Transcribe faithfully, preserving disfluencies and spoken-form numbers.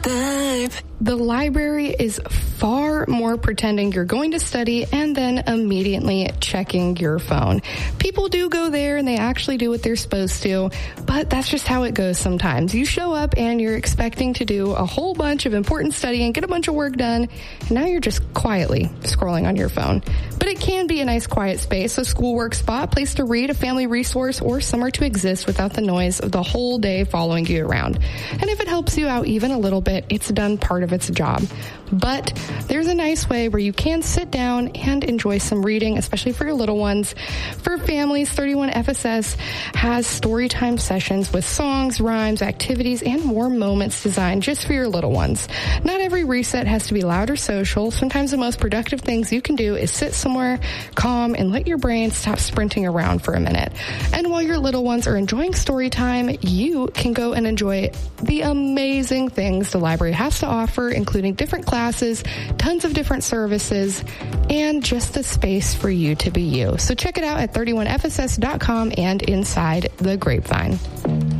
Babe. The library is far more pretending you're going to study and then immediately checking your phone. People do go there and they actually do what they're supposed to, but that's just how it goes sometimes. You show up and you're expecting to do a whole bunch of important studying, get a bunch of work done, and now you're just quietly scrolling on your phone. But it can be a nice quiet space, a schoolwork spot, place to read, a family resource, or somewhere to exist without the noise of the whole day following you around. And if it helps you out even a little bit, it's done part of its job. But there's a nice way where you can sit down and enjoy some reading, especially for your little ones. For families, thirty-one F S S has storytime sessions with songs, rhymes, activities, and more moments designed just for your little ones. Not every reset has to be loud or social. Sometimes the most productive things you can do is sit somewhere calm and let your brain stop sprinting around for a minute. And while your little ones are enjoying story time, you can go and enjoy the amazing things the library has to offer, including different classes, tons of different services, and just the space for you to be you. So check it out at thirty-one F S S dot com and inside the Grapevine.